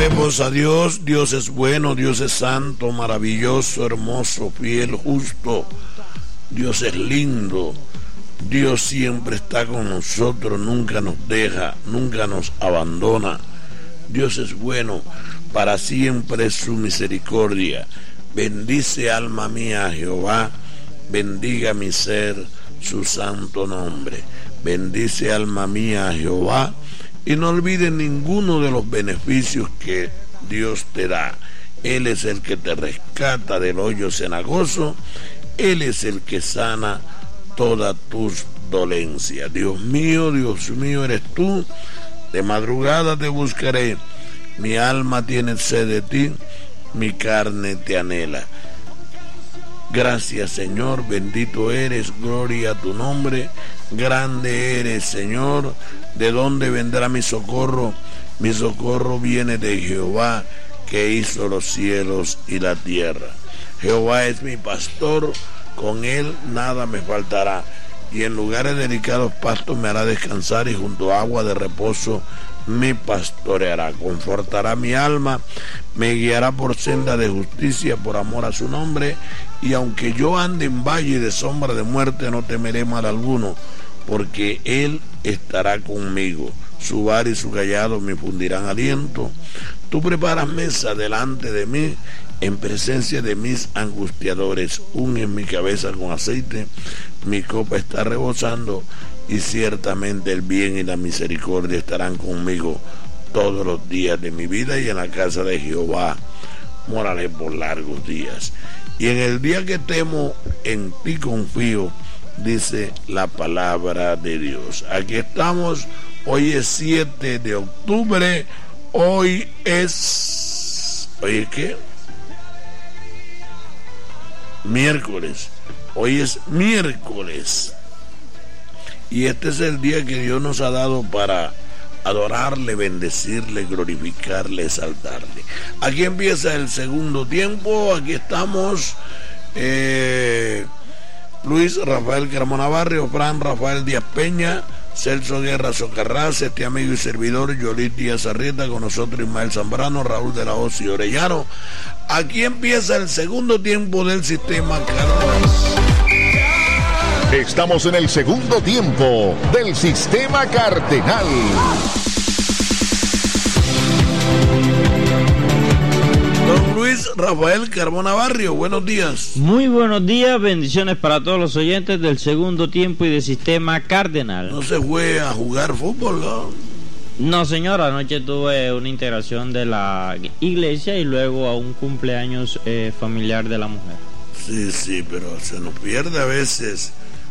Alabemos a Dios. Dios es bueno, Dios es santo, maravilloso, hermoso, fiel, justo. Dios es lindo. Dios siempre está con nosotros, nunca nos deja, nunca nos abandona. Dios es bueno, para siempre es su misericordia. Bendice alma mía a Jehová, bendiga mi ser su santo nombre. Bendice alma mía a Jehová y no olvides ninguno de los beneficios que Dios te da. Él es el que te rescata del hoyo cenagoso, Él es el que sana todas tus dolencias. Dios mío, eres tú. De madrugada te buscaré. Mi alma tiene sed de ti, mi carne te anhela. Gracias, Señor, bendito eres, gloria a tu nombre. Grande eres, Señor. ¿De dónde vendrá mi socorro? Mi socorro viene de Jehová, que hizo los cielos y la tierra. Jehová es mi pastor, con él nada me faltará. Y en lugares delicados pastos me hará descansar, y junto a agua de reposo me pastoreará. Confortará mi alma, me guiará por senda de justicia por amor a su nombre. Y aunque yo ande en valle de sombra de muerte, no temeré mal alguno, porque él estará conmigo. Su vara y su cayado me fundirán aliento. Tú preparas mesa delante de mí, en presencia de mis angustiadores. Unges mi cabeza con aceite, mi copa está rebosando, y ciertamente el bien y la misericordia estarán conmigo todos los días de mi vida, y en la casa de Jehová moraré por largos días. Y en el día que temo, en ti confío, dice la palabra de Dios. Aquí estamos, hoy es 7 de octubre, ¿Hoy qué? Miércoles. Hoy es miércoles. Y este es el día que Dios nos ha dado para adorarle, bendecirle, glorificarle, exaltarle. Aquí empieza el segundo tiempo. Aquí estamos. Luis Rafael Carmona Barrio, Fran Rafael Díaz Peña, Celso Guerra Socarrás, este amigo y servidor Yolit Díaz Arrieta, con nosotros Ismael Zambrano, Raúl de la Hoz y Orellano. Aquí empieza el segundo tiempo del Sistema Cardenal. Estamos en el segundo tiempo del Sistema Cardenal. Don Luis Rafael Carmona Barrio, buenos días. Muy buenos días, bendiciones para todos los oyentes del segundo tiempo y del Sistema Cardenal. ¿No se fue a jugar fútbol, no? No, señor, anoche tuve una integración de la iglesia y luego a un cumpleaños familiar de la mujer. Sí, pero se nos pierde a veces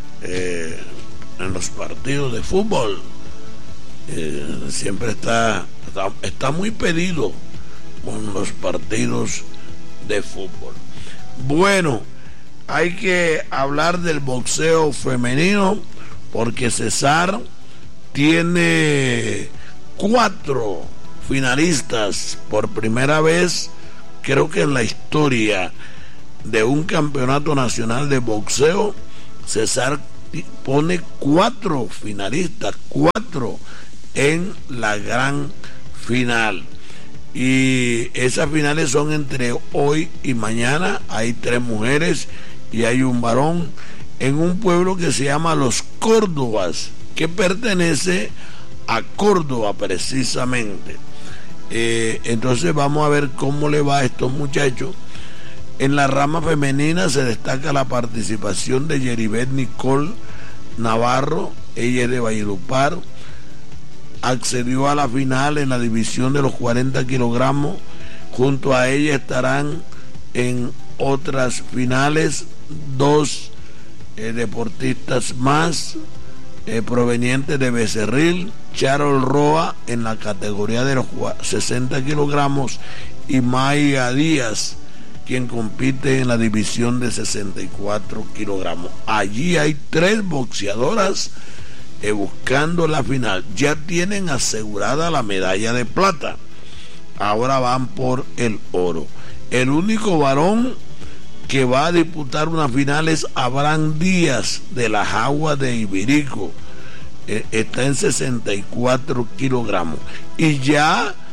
en los partidos de fútbol. Siempre está muy pedido con los partidos de fútbol. Bueno, hay que hablar del boxeo femenino, porque Cesar tiene 4 finalistas por primera vez, creo que en la historia de un campeonato nacional de boxeo. Cesar pone 4 finalistas, 4 en la gran final. Y esas finales son entre hoy y mañana. Hay 3 mujeres y hay un varón, en un pueblo que se llama Los Córdobas, que pertenece a Córdoba precisamente. Entonces vamos a ver cómo le va a estos muchachos. En la rama femenina se destaca la participación de Yeribet Nicole Navarro. Ella es de Valledupar. Accedió a la final en la división de los 40 kilogramos. Junto a ella estarán en otras finales 2 deportistas más provenientes de Becerril: Charol Roa en la categoría de los 60 kilogramos y Maya Díaz, quien compite en la división de 64 kilogramos. Allí hay 3 boxeadoras buscando la final. Ya tienen asegurada la medalla de plata. Ahora van por el oro. El único varón que va a disputar una final es Abraham Díaz, de las Aguas de Ibirico. Está en 64 kilogramos. Y ya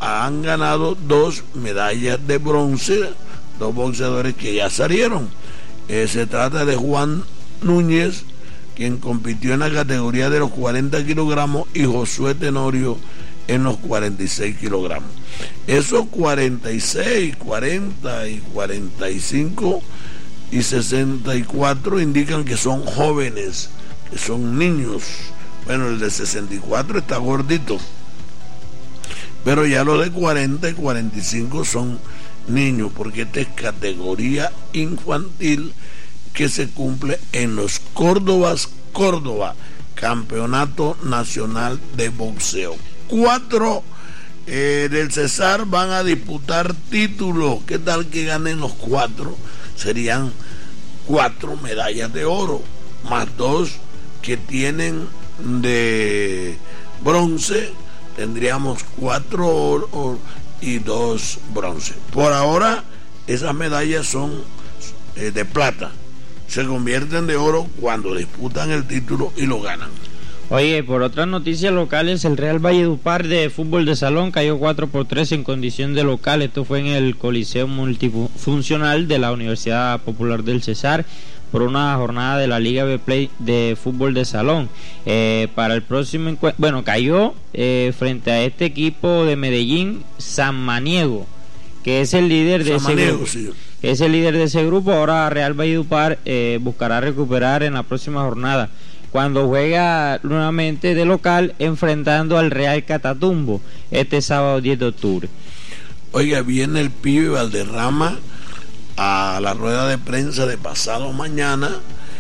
han ganado 2 medallas de bronce, 2 boxeadores que ya salieron. Se trata de Juan Núñez, quien compitió en la categoría de los 40 kilogramos, y Josué Tenorio en los 46 kilogramos. Esos 46, 40 y 45 y 64 indican que son jóvenes, que son niños. Bueno, el de 64 está gordito, pero ya los de 40 y 45 son niños, porque esta es categoría infantil que se cumple en los Córdoba, Campeonato Nacional de Boxeo. 4 del Cesar van a disputar títulos. ¿Qué tal que ganen los 4? Serían 4 medallas de oro, más 2 que tienen de bronce. Tendríamos 4 oro y 2 bronce. Por ahora esas medallas son de plata. Se convierten de oro cuando disputan el título y lo ganan. Oye, por otras noticias locales, el Real Valledupar de fútbol de salón cayó 4-3 en condición de local. Esto fue en el Coliseo Multifuncional de la Universidad Popular del Cesar, por una jornada de la Liga B-Play de fútbol de salón. Para el próximo encuentro, bueno, cayó frente a este equipo de Medellín, San Maniego, que es el líder de ese grupo. Sí. Es el líder de ese grupo. Ahora Real Valledupar buscará recuperar en la próxima jornada, cuando juega nuevamente de local enfrentando al Real Catatumbo este sábado 10 de octubre. Oiga, viene el pibe Valderrama a la rueda de prensa de pasado mañana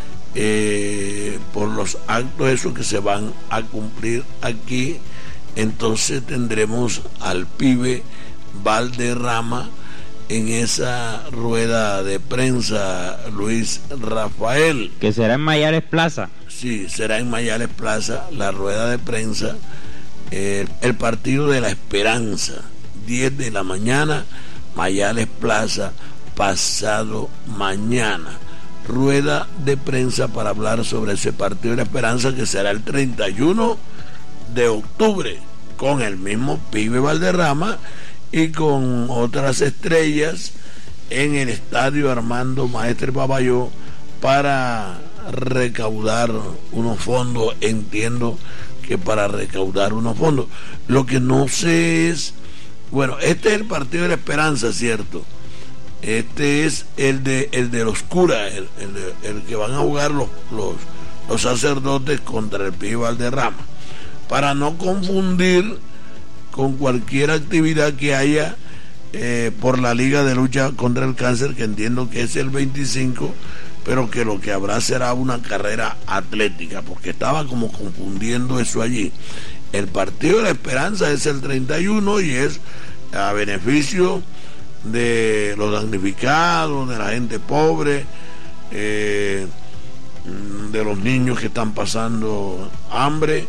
por los actos esos que se van a cumplir aquí. Entonces tendremos al pibe Valderrama en esa rueda de prensa, Luis Rafael, que será en Mayales Plaza. Sí, será en Mayales Plaza la rueda de prensa. El partido de la Esperanza, 10 de la mañana, Mayales Plaza, pasado mañana. Rueda de prensa para hablar sobre ese partido de la Esperanza, que será el 31 de octubre, con el mismo pibe Valderrama y con otras estrellas en el estadio Armando Maestre Papayó, para recaudar unos fondos. Entiendo que para recaudar unos fondos. Lo que no sé es, bueno, este es el partido de la Esperanza, ¿cierto? Este es el de los curas, el que van a jugar los sacerdotes contra el pibe Valderrama, para no confundir con cualquier actividad que haya por la Liga de Lucha contra el Cáncer, que entiendo que es el 25, pero que lo que habrá será una carrera atlética, porque estaba como confundiendo eso allí. El partido de la Esperanza es el 31 y es a beneficio de los damnificados, de la gente pobre, de los niños que están pasando hambre.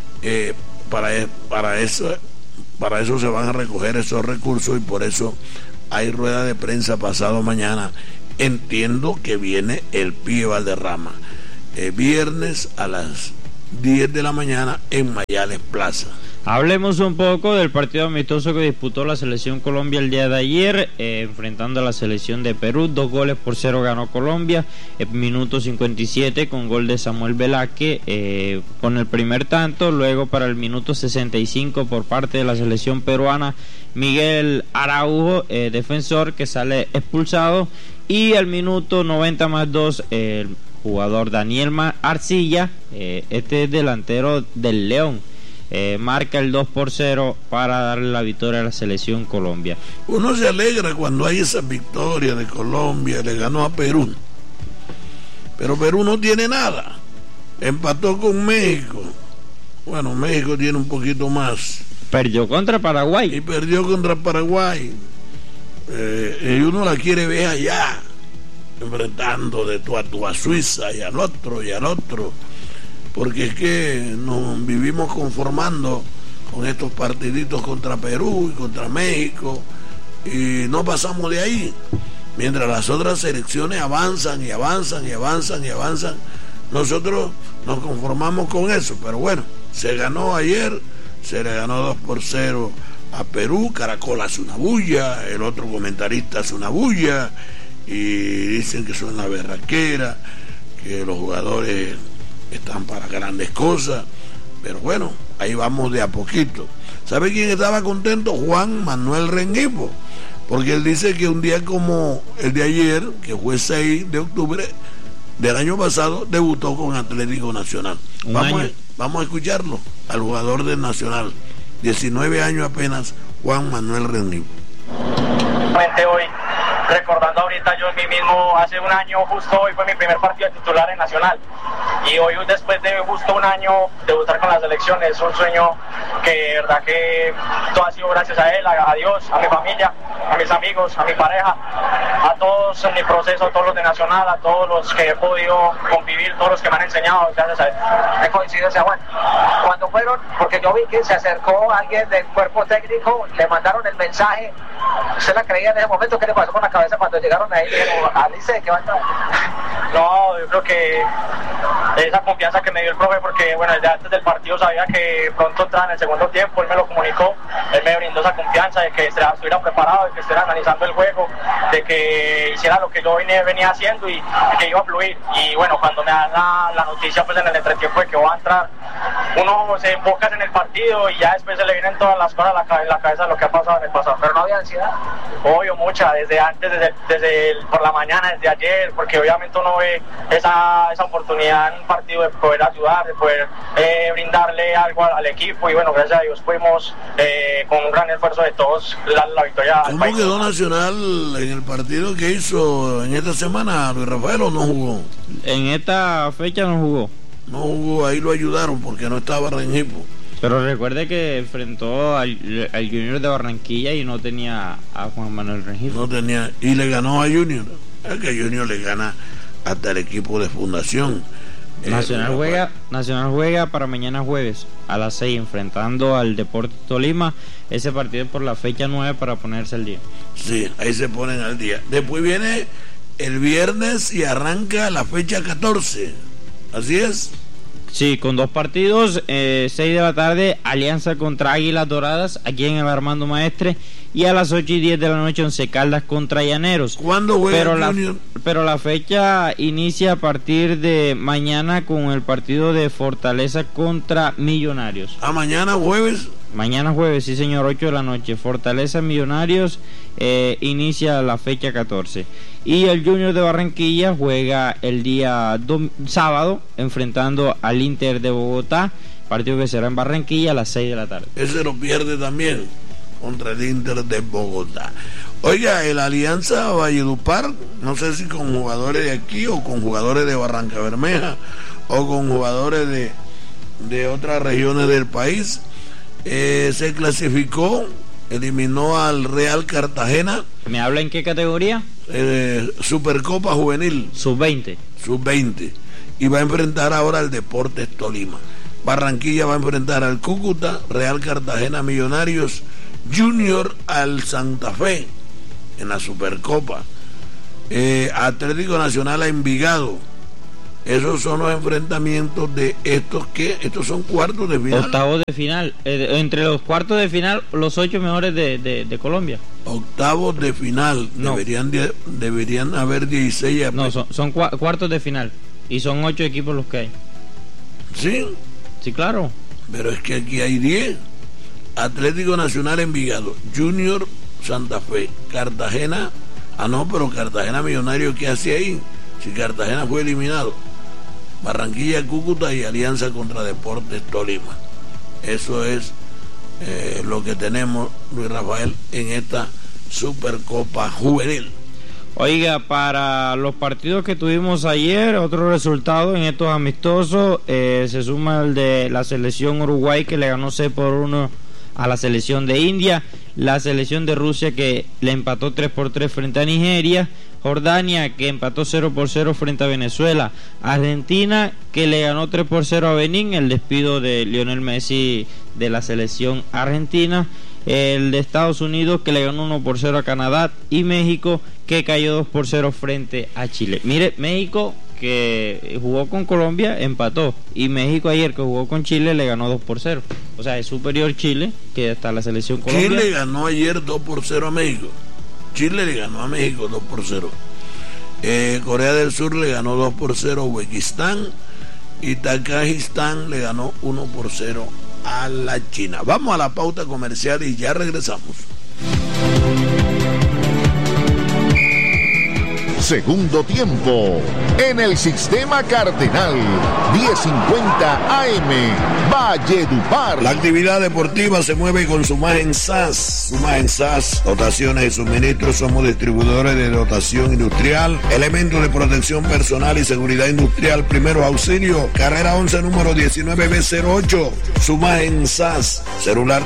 Para eso se van a recoger esos recursos, y por eso hay rueda de prensa pasado mañana. Entiendo que viene el pibe Valderrama, viernes a las 10 de la mañana en Mayales Plaza. Hablemos un poco del partido amistoso que disputó la selección Colombia el día de ayer, enfrentando a la selección de Perú. 2-0 ganó Colombia en minuto 57 con gol de Samuel Velázquez con el primer tanto. Luego, para el minuto 65, por parte de la selección peruana, Miguel Araujo, defensor, que sale expulsado. Y al minuto 90+2, el jugador Daniel Arcilla, este es delantero del León, marca el 2-0 para darle la victoria a la selección Colombia. Uno se alegra cuando hay esa victoria de Colombia. Le ganó a Perú, pero Perú no tiene nada, empató con México. Bueno, México tiene un poquito más, perdió contra Paraguay. Y perdió contra Paraguay. Y uno la quiere ver allá, enfrentando de tú a Suiza, y al otro, porque es que nos vivimos conformando con estos partiditos contra Perú y contra México, y no pasamos de ahí, mientras las otras selecciones avanzan y avanzan y avanzan y avanzan. Nosotros nos conformamos con eso, pero bueno, se ganó ayer, se le ganó 2-0 a Perú. Caracol hace una bulla, el otro comentarista hace una bulla y dicen que son la berraquera, que los jugadores están para grandes cosas, pero bueno, ahí vamos de a poquito. ¿Sabe quién estaba contento? Juan Manuel Rengifo, porque él dice que un día como el de ayer, que fue 6 de octubre del año pasado, debutó con Atlético Nacional. Vamos a escucharlo al jugador del Nacional, 19 años apenas, Juan Manuel Rengifo. Hoy, recordando ahorita yo en mí mismo, hace un año justo hoy fue mi primer partido titular en Nacional, y hoy después de justo un año debutar con la selección es un sueño que de verdad que todo ha sido gracias a él, a Dios, a mi familia, a mis amigos, a mi pareja, a todos en mi proceso, a todos los de Nacional, a todos los que he podido convivir, todos los que me han enseñado, gracias a él. ¿Qué coincidencia, Juan? Cuando fueron, porque yo vi que se acercó alguien del cuerpo técnico, le mandaron el mensaje, ¿usted la creía en ese momento? ¿Qué le pasó con la cabeza cuando llegaron ahí? Dijeron, Alice, ¿qué va a entrar? No, yo creo que esa confianza que me dio el profe, porque bueno, desde antes del partido sabía que pronto entraba en el segundo tiempo, él me lo comunicó, él me brindó esa confianza de que estuviera preparado, de que estuviera analizando el juego, de que hiciera lo que yo venía haciendo y que iba a fluir. Y bueno, cuando me dan la noticia pues en el entretiempo de que voy a entrar, uno se enfoca en el partido y ya después se le vienen todas las cosas en la cabeza de lo que ha pasado en el pasado. Pero no había ansiedad. Obvio, mucha, desde antes, por la mañana, desde ayer, porque obviamente uno ve esa oportunidad en un partido de poder ayudar, de poder brindarle algo al equipo, y bueno, gracias a Dios pudimos con un gran esfuerzo de todos la victoria al país. ¿Cómo quedó Nacional en el partido que hizo en esta semana, Luis Rafael, o no jugó? En esta fecha no jugó. No jugó, ahí lo ayudaron porque no estaba Rengifo. Pero recuerde que enfrentó al Junior de Barranquilla y no tenía a Juan Manuel Rengifo. No tenía, y le ganó a Junior. Es que Junior le gana hasta el equipo de Fundación. Nacional juega para mañana jueves a las 6 enfrentando al Deportes Tolima. Ese partido es por la fecha 9 para ponerse al día. Sí, ahí se ponen al día. Después viene el viernes y arranca la fecha 14. ¿Así es? Sí, con 2 partidos, 6 de la tarde, Alianza contra Águilas Doradas, aquí en el Armando Maestre, y a las 8:10 de la noche, Once Caldas contra Llaneros. ¿Cuándo juega Junior? Pero la fecha inicia a partir de mañana con el partido de Fortaleza contra Millonarios. ¿A mañana jueves? Mañana jueves, sí señor, 8 de la noche. Fortaleza Millonarios inicia la fecha 14. Y el Junior de Barranquilla juega el día sábado enfrentando al Inter de Bogotá, partido que será en Barranquilla a las 6 de la tarde. Ese lo pierde también contra el Inter de Bogotá. Oiga, el Alianza Valledupar, no sé si con jugadores de aquí o con jugadores de Barranca Bermeja o con jugadores de otras regiones del país, se clasificó, eliminó al Real Cartagena. ¿Me habla en qué categoría? Supercopa Juvenil. Sub-20. Sub-20. Y va a enfrentar ahora al Deportes Tolima. Barranquilla va a enfrentar al Cúcuta, Real Cartagena Millonarios, Junior al Santa Fe en la Supercopa. Atlético Nacional a Envigado. Esos son los enfrentamientos de estos son cuartos de final. Octavos de final. Entre los cuartos de final, los 8 mejores de Colombia. Octavos de final. No. Deberían haber 16. No, son cuartos de final. Y son 8 equipos los que hay. ¿Sí? Sí, claro. Pero es que aquí hay 10. Atlético Nacional Envigado, Junior Santa Fe, Cartagena. Pero Cartagena Millonario, ¿qué hace ahí? Si Cartagena fue eliminado. Barranquilla, Cúcuta y Alianza contra Deportes Tolima. Eso es lo que tenemos, Luis Rafael, en esta Supercopa Juvenil. Oiga, para los partidos que tuvimos ayer, otro resultado en estos amistosos, se suma el de la selección Uruguay, que le ganó 6-1 a la selección de India, la selección de Rusia que le empató 3-3 frente a Nigeria, Jordania que empató 0-0 frente a Venezuela, Argentina que le ganó 3-0 a Benín, el despido de Lionel Messi de la selección argentina, el de Estados Unidos que le ganó 1-0 a Canadá, y México que cayó 2-0 frente a Chile. Mire, México que jugó con Colombia, empató. Y México ayer, que jugó con Chile, le ganó 2-0. O sea, es superior Chile que hasta la selección Colombia. Chile ganó ayer 2-0 a México. Chile le ganó a México 2-0. Corea del Sur le ganó 2-0 a Uzbekistán. Y Tayikistán le ganó 1-0 a la China. Vamos a la pauta comercial y ya regresamos. Segundo tiempo en el Sistema Cardenal 1050 AM Valledupar. La actividad deportiva se mueve con Sumagen SAS. Sumagen SAS, dotaciones y suministros. Somos distribuidores de dotación industrial, elementos de protección personal y seguridad industrial, primero auxilio, carrera 11, número 19B08. Sumagen SAS, celular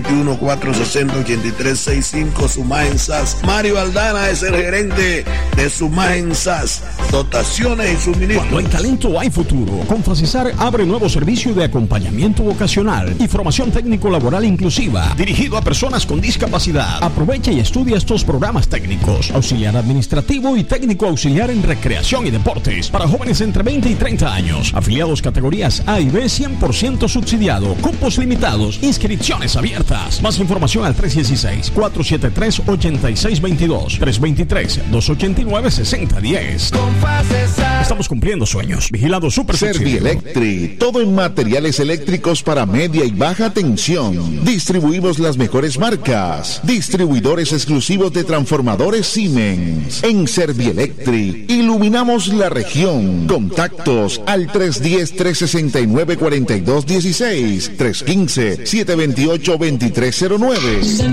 321-460-8365. Sumagen SAS. Mario Aldana es el gerente de Sumagen SAS, dotaciones y suministros. Cuando hay talento, hay futuro. Con Facesar abre nuevo servicio de acompañamiento vocacional y formación técnico-laboral inclusiva, dirigido a personas con discapacidad. Aprovecha y estudia estos programas técnicos: auxiliar administrativo y técnico auxiliar en recreación y deportes para jóvenes entre 20 y 30 años. Afiliados categorías A y B, 100% subsidiado. Cupos limitados. Inscripciones abiertas. Más información al 316-473-8622. 323-289-6010. Estamos cumpliendo sueños. Vigilado Super Servielectric, todo en materiales eléctricos para media y baja tensión. Distribuimos las mejores marcas. Distribuidores exclusivos de transformadores Siemens. En Servielectric iluminamos la región. Contactos al 310-369-4216, 315-728-2309.